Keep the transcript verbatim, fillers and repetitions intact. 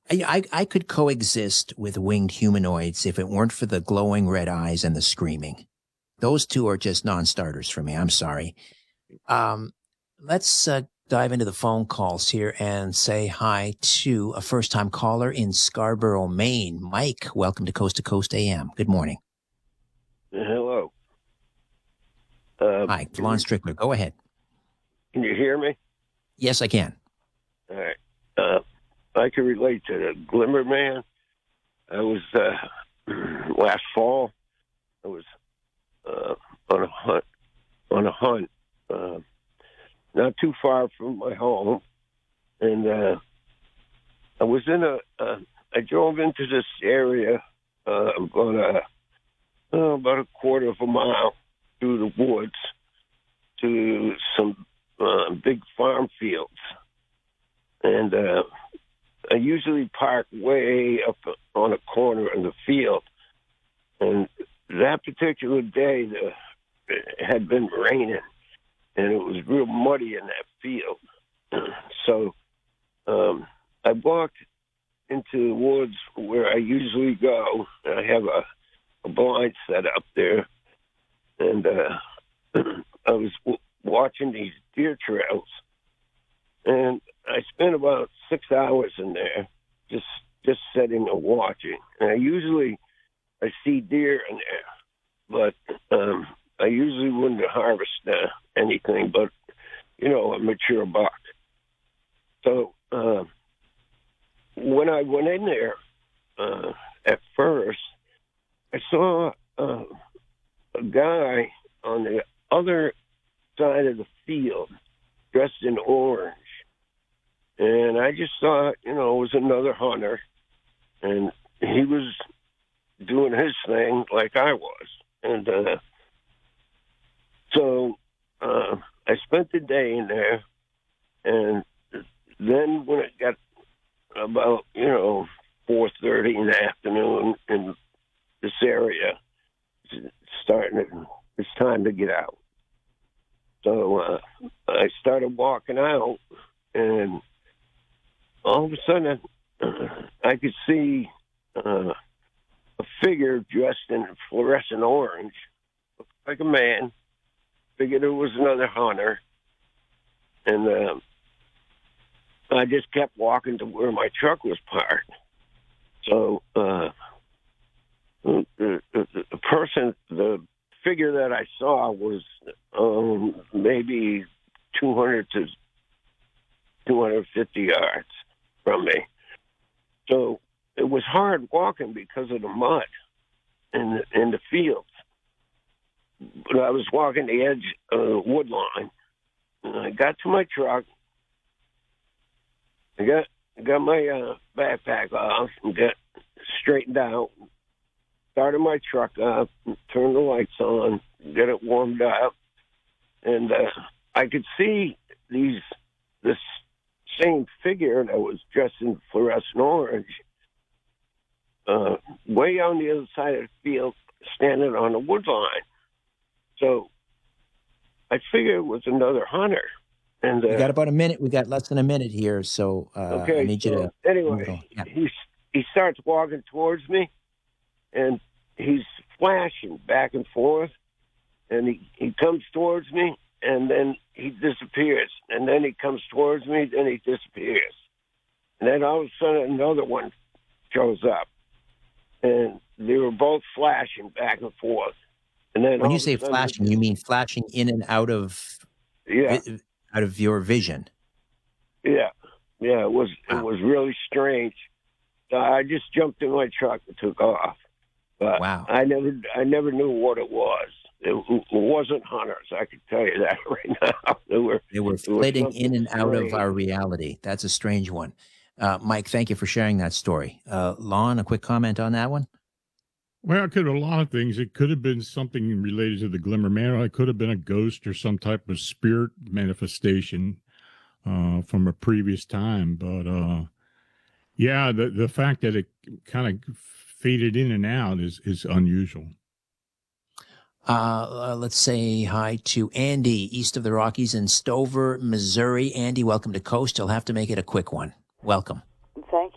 I, I I could coexist with winged humanoids if it weren't for the glowing red eyes and the screaming. Those two are just non-starters for me. I'm sorry. Um, let's uh, dive into the phone calls here and say hi to a first-time caller in Scarborough, Maine. Mike, welcome to Coast to Coast A M. Good morning. Hello. Uh, Hi, Lon Strickler. Go ahead. Can you hear me? Yes, I can. All right. Uh, I can relate to the Glimmer Man. I was uh, last fall. I was uh, on a hunt. On a hunt, uh, not too far from my home, and uh, I was in a. Uh, I drove into this area uh, about a oh, about a quarter of a mile through the woods to some uh, big farm fields, and uh, I usually park way up on a corner in the field. And that particular day, the, it had been raining, and it was real muddy in that field. So um, I walked into the woods where I usually go. I have a, a blind set up there, and uh, I was w- watching these deer trails, and I spent about six hours in there just just sitting and watching. And I usually I see deer in there, but um, I usually wouldn't harvest uh, anything but, you know, a mature buck. So uh, when I went in there uh, at first, I saw uh, a guy on the other side of the field dressed in orange. And I just thought, you know, it was another hunter. And he was doing his thing like I was. And uh, so uh, I spent the day in there. And then when it got about, you know, four thirty in the afternoon in this area, it's starting to, it's time to get out. So uh, I started walking out, and all of a sudden I could see uh, a figure dressed in fluorescent orange, looked like a man. Figured it was another hunter, and uh, I just kept walking to where my truck was parked. So uh, the, the, the person, the figure that I saw was um, maybe two hundred to two hundred fifty yards from me. So it was hard walking because of the mud in the, in the fields. But I was walking the edge of the wood line, and I got to my truck. I got got my uh, backpack off and got straightened out. Started my truck up, turned the lights on, get it warmed up, and uh, I could see these this same figure that was dressed in fluorescent orange uh, way on the other side of the field, standing on the wood line. So I figured it was another hunter. And uh, we got about a minute. We got less than a minute here, so uh, okay, I need so you to anyway, yeah. he he starts walking towards me, and he's flashing back and forth, and he, he comes towards me, and then he disappears, and then he comes towards me, then he disappears, and then all of a sudden another one shows up, and they were both flashing back and forth. And then when you say flashing, you mean flashing in and out of yeah, vi- out of your vision. yeah, yeah. It was Wow. it was really strange. So I just jumped in my truck and took off. But Wow. I never I never knew what it was. It, it wasn't hunters. I can tell you that right now. They were They were flitting in and out of our reality. That's a strange one. Uh, Mike, thank you for sharing that story. Uh, Lon, a quick comment on that one? Well, it could have a lot of things. It could have been something related to the Glimmer Man. Or it could have been a ghost or some type of spirit manifestation uh, from a previous time. But uh, yeah, the the fact that it kind of faded in and out is is unusual. Uh, uh, let's say hi to Andy, east of the Rockies in Stover, Missouri. Andy, welcome to Coast. You'll have to make it a quick one. Welcome.